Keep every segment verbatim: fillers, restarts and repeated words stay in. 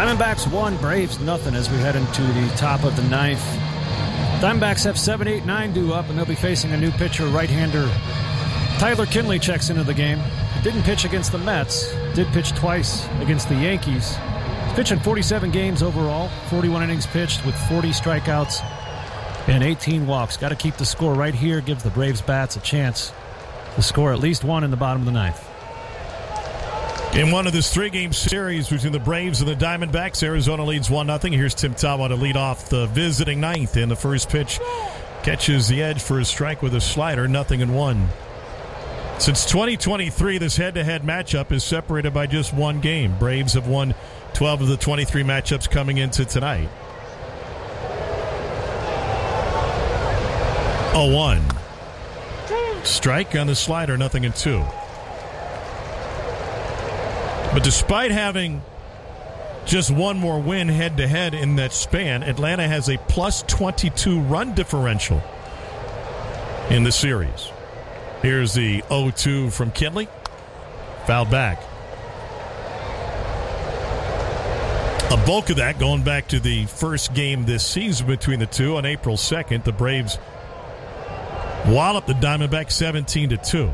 Diamondbacks one, Braves nothing as we head into the top of the ninth. Diamondbacks have seven, eight, nine due up, and they'll be facing a new pitcher, right-hander Tyler Kinley checks into the game. Didn't pitch against the Mets. Did pitch twice against the Yankees. He's pitched in forty-seven games overall, forty-one innings pitched with forty strikeouts and eighteen walks. Got to keep the score right here. Gives the Braves bats a chance to score at least one in the bottom of the ninth. In one of this three-game series between the Braves and the Diamondbacks, Arizona leads one nothing. Here's Tim Tawa to lead off the visiting ninth. In the first pitch, catches the edge for a strike with a slider, nothing and one. Since twenty twenty-three, this head-to-head matchup is separated by just one game. Braves have won twelve of the twenty-three matchups coming into tonight. oh one. Strike on the slider, nothing and two. But despite having just one more win head-to-head in that span, Atlanta has a plus twenty-two run differential in the series. Here's the oh two from Kinley. Fouled back. A bulk of that going back to the first game this season between the two on April second. The Braves walloped the Diamondbacks seventeen to two.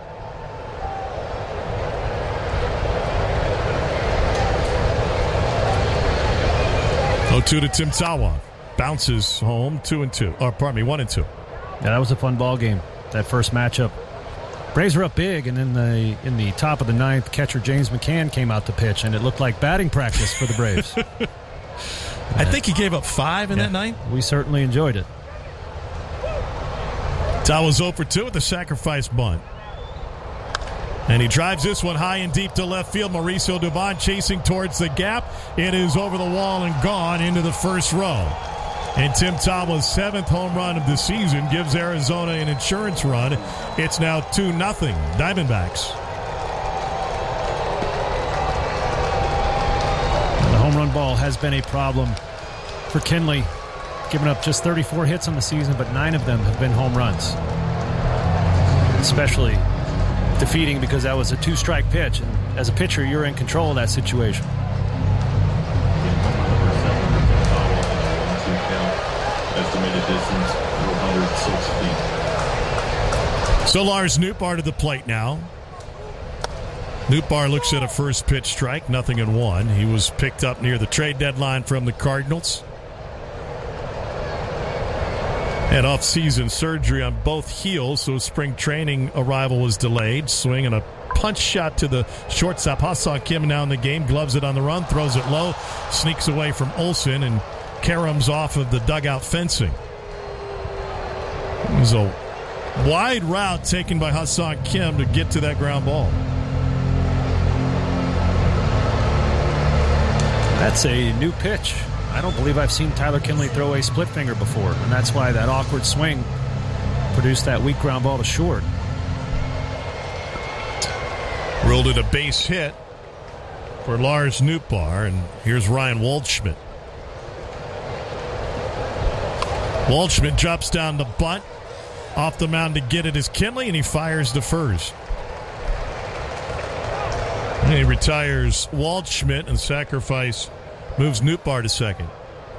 oh two to Tim Tawa. Bounces home two and two. Or pardon me, one and two. Yeah, that was a fun ball game. That first matchup. Braves were up big, and in the in the top of the ninth, catcher James McCann came out to pitch, and it looked like batting practice for the Braves. I think he gave up five in yeah, that ninth. We certainly enjoyed it. Tawa's oh for two with the sacrifice bunt. And he drives this one high and deep to left field. Mauricio Dubon chasing towards the gap. It is over the wall and gone into the first row. And Tim Tawa's seventh home run of the season gives Arizona an insurance run. It's now two nothing Diamondbacks. And the home run ball has been a problem for Kinley. Giving up just thirty-four hits on the season, but nine of them have been home runs. Especially defeating because that was a two-strike pitch. And as a pitcher, you're in control of that situation. Estimated distance, four hundred six feet. So Lars Nootbaar to the plate now. Nootbaar looks at a first pitch strike, nothing in one. He was picked up near the trade deadline from the Cardinals. Had off-season surgery on both heels, so spring training arrival was delayed. Swing and a punch shot to the shortstop. Ha-Seong Kim now in the game, gloves it on the run, throws it low, sneaks away from Olsen, and caroms off of the dugout fencing. It was a wide route taken by Ha-Seong Kim to get to that ground ball. That's a new pitch. I don't believe I've seen Tyler Kinley throw a split finger before, and that's why that awkward swing produced that weak ground ball to short. Ruled it a base hit for Lars Nootbaar, and here's Ryan Waldschmidt. Waldschmidt drops down the bunt. Off the mound to get it is Kinley, and he fires to first. And he retires Waldschmidt, and sacrifice moves Nootbaar to second.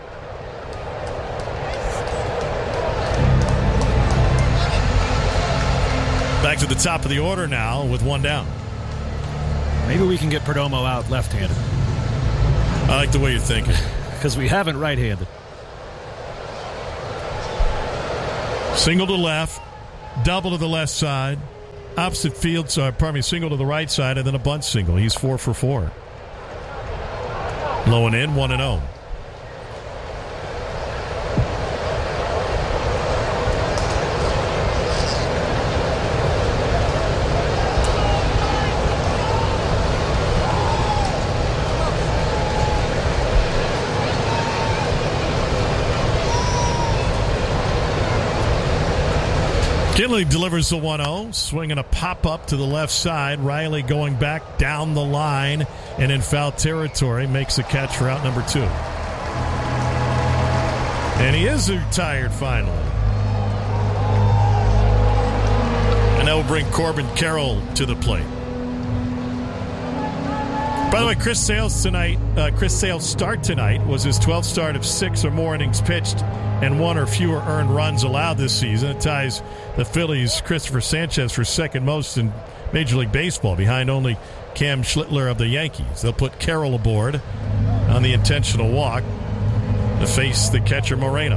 Back to the top of the order now with one down. Maybe we can get Perdomo out left-handed. I like the way you're thinking. Because we haven't right-handed. Single to left, double to the left side, opposite field, sorry, pardon me, single to the right side, and then a bunt single. He's four for four. Low and in, one and oh. Kinley delivers the one oh, swinging a pop-up to the left side. Riley going back down the line and in foul territory makes the catch for out number two. And he is retired finally. And that will bring Corbin Carroll to the plate. By the way, Chris Sale's tonight, uh, Chris Sale's start tonight was his twelfth start of six or more innings pitched and one or fewer earned runs allowed this season. It ties the Phillies' Christopher Sanchez for second most in Major League Baseball, behind only Cam Schlittler of the Yankees. They'll put Carroll aboard on the intentional walk to face the catcher Moreno.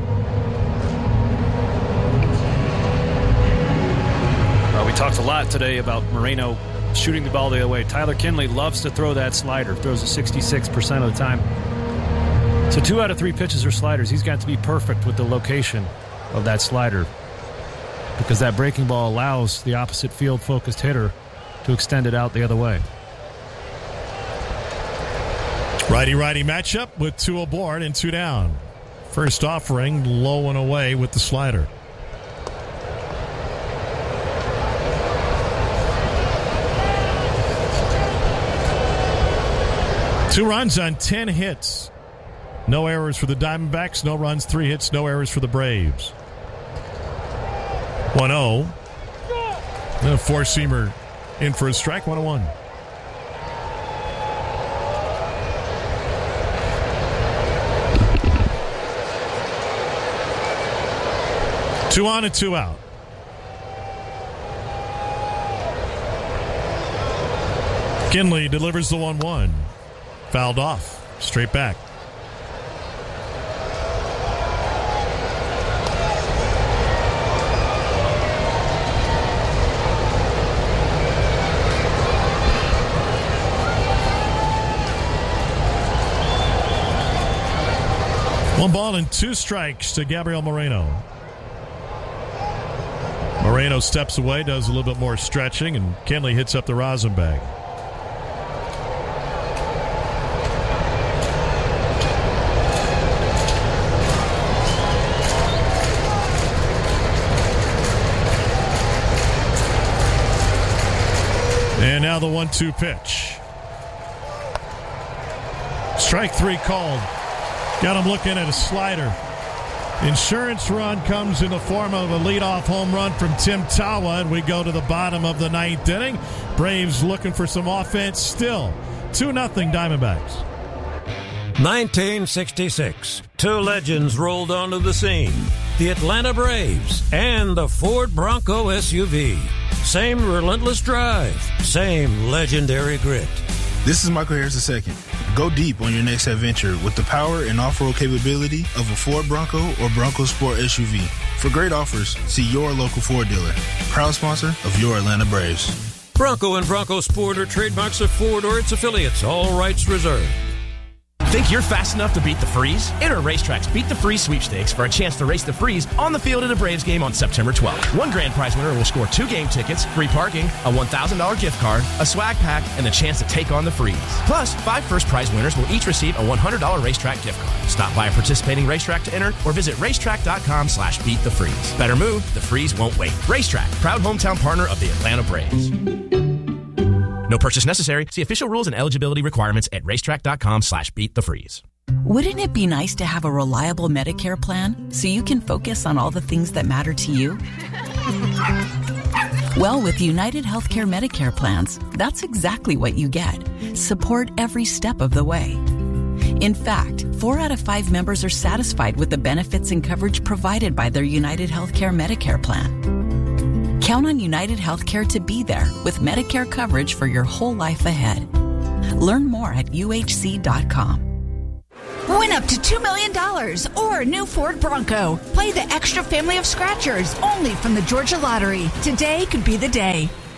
Well, we talked a lot today about Moreno shooting the ball the other way. Tyler Kinley loves to throw that slider. Throws it sixty-six percent of the time. So two out of three pitches are sliders. He's got to be perfect with the location of that slider, because that breaking ball allows the opposite field-focused hitter to extend it out the other way. Righty-righty matchup with two aboard and two down. First offering, low and away with the slider. Two runs on ten hits. No errors for the Diamondbacks. No runs, three hits, no errors for the Braves. one oh. Then a four-seamer in for a strike. one oh one. Two on and two out. Kinley delivers the one one. Fouled off. Straight back. One ball and two strikes to Gabriel Moreno. Moreno steps away, does a little bit more stretching, and Kinley hits up the rosin bag. And now the one two pitch. Strike three called. Got him looking at a slider. Insurance run comes in the form of a leadoff home run from Tim Tawa, and we go to the bottom of the ninth inning. Braves looking for some offense still. two nothing Diamondbacks. nineteen sixty-six. Two legends rolled onto the scene. The Atlanta Braves and the Ford Bronco S U V. Same relentless drive. Same legendary grit. This is Michael Harris the second. Go deep on your next adventure with the power and off-road capability of a Ford Bronco or Bronco Sport S U V. For great offers, see your local Ford dealer. Proud sponsor of your Atlanta Braves. Bronco and Bronco Sport are trademarks of Ford or its affiliates. All rights reserved. Think you're fast enough to beat the freeze? Enter Racetrack's Beat the Freeze sweepstakes for a chance to race the freeze on the field at a Braves game on September twelfth. One grand prize winner will score two game tickets, free parking, a one thousand dollars gift card, a swag pack, and the chance to take on the freeze. Plus, five first prize winners will each receive a one hundred dollars Racetrack gift card. Stop by a participating racetrack to enter or visit racetrack.com slash beat the freeze. Better move, the freeze won't wait. Racetrack, proud hometown partner of the Atlanta Braves. No purchase necessary. See official rules and eligibility requirements at racetrack.com slash beat the freeze. Wouldn't it be nice to have a reliable Medicare plan so you can focus on all the things that matter to you? Well, with United Healthcare Medicare plans, that's exactly what you get. Support every step of the way. In fact, four out of five members are satisfied with the benefits and coverage provided by their United Healthcare Medicare plan. Count on United Healthcare to be there with Medicare coverage for your whole life ahead. Learn more at U H C dot com. Win up to two million dollars or a new Ford Bronco. Play the extra family of scratchers only from the Georgia Lottery. Today could be the day.